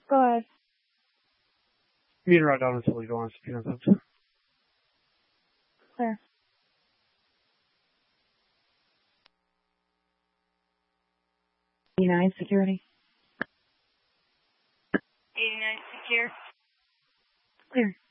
Go ahead. You can write down until you go on secure encryption. Clear. 89 security. 89 secure. Clear.